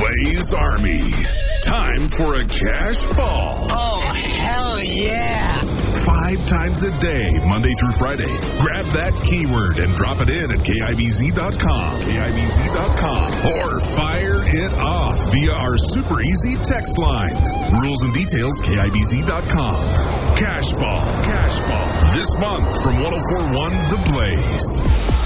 Blaze Army. Time for a cash fall. Oh, hell yeah. 5 times a day, Monday through Friday. Grab that keyword and drop it in at KIBZ.com. KIBZ.com. Or fire it off via our super easy text line. Rules and details, KIBZ.com. Cash fall. This month from 104.1 The Blaze.